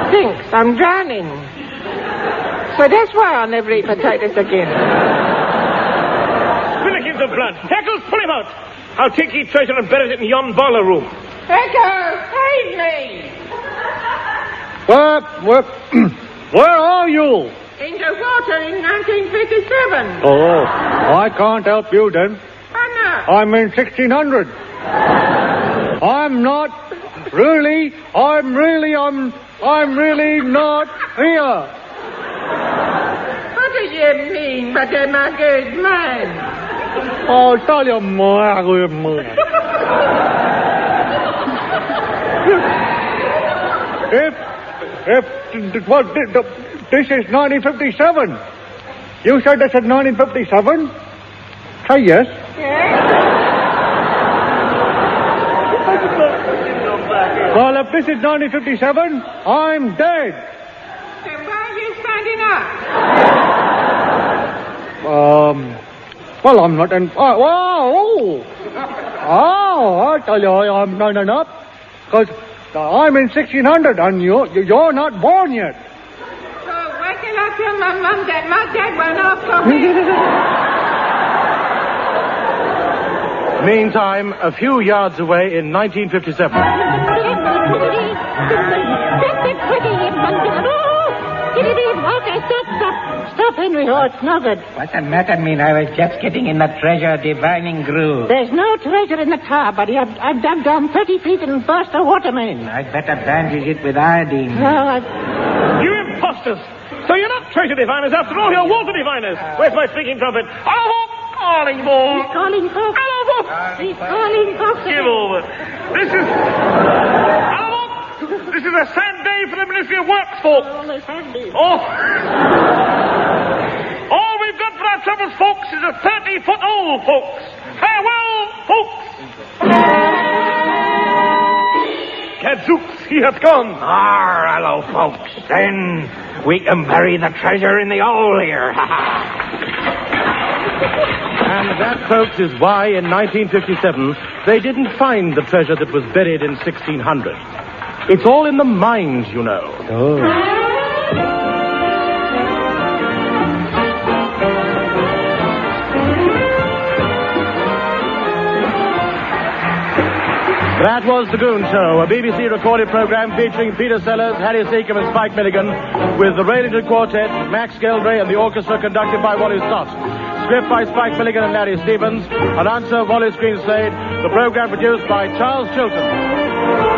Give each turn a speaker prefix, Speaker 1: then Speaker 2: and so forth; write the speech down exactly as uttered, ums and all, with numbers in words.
Speaker 1: Thinks I'm drowning. So that's why I'll never eat potatoes again.
Speaker 2: Willikins of blood. Eccles, pull him out. I'll take ye treasure and bury it in yon boiler room.
Speaker 1: Echo, save me!
Speaker 3: Where, where, where are you?
Speaker 1: In the water in nineteen fifty-seven.
Speaker 3: Oh, I can't help you then.
Speaker 1: Why not?
Speaker 3: I'm in sixteen hundred. I'm not really, I'm really, I'm, I'm really not here.
Speaker 1: What do you mean, but I'm a good man?
Speaker 3: I'll tell you more, good man. If, if, what, this is nineteen fifty-seven. You said this is nineteen fifty-seven? Say yes.
Speaker 1: Yes?
Speaker 3: Well, if this is nineteen fifty-seven, I'm dead.
Speaker 1: Then why are you standing up?
Speaker 3: Um, well, I'm not in... Oh, oh, oh, I tell you, I'm not enough. Because I'm in sixteen hundred and you, you're not born yet.
Speaker 1: So wait till I tell my mum that my dad went off for me.
Speaker 2: Meantime, a few yards away in nineteen fifty-seven.
Speaker 1: Stop, Henry. Oh, it's no good.
Speaker 4: What's the matter, mean? I was just getting in the treasure divining groove.
Speaker 1: There's no treasure in the tar, buddy. I've, I've dug down thirty feet and burst a water main.
Speaker 4: I'd better bandage it with iodine.
Speaker 1: No, I...
Speaker 2: You imposters! So you're not treasure diviners after all, you're water diviners. Where's my speaking trumpet? Hello, calling ball.
Speaker 1: He's calling folks.
Speaker 2: Hello, folks.
Speaker 1: He's calling folks.
Speaker 2: Give over. This is... Hello, folks. This is a sad day for the Ministry of Works, folks.
Speaker 1: Oh, they have been.
Speaker 2: Oh. All we've got for our troubles, folks, is a thirty-foot-old, folks. Farewell, folks. Gadzooks, he hath gone.
Speaker 4: Ah, hello, folks. Then we can bury the treasure in the hole here.
Speaker 2: And that, folks, is why in nineteen fifty-seven they didn't find the treasure that was buried in sixteen hundred. It's all in the mind, you know.
Speaker 3: Oh.
Speaker 2: That was The Goon Show, a B B C recorded program featuring Peter Sellers, Harry Seacombe and Spike Milligan, with the Raylington Quartet, Max Geldray and the orchestra conducted by Wally Stott. Script by Spike Milligan and Larry Stevens. Announcer Wally Greenslade. The program produced by Charles Chilton.